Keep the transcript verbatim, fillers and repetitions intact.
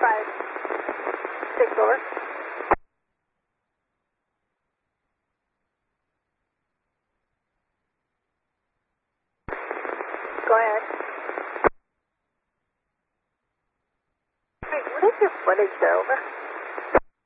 five six over. Go ahead. Hey, what is your footage there, over?